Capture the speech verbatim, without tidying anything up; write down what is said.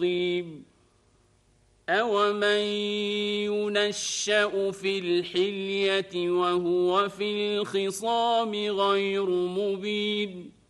طيب أومن ينشأ في الحلية وهو في الخصام غير مبين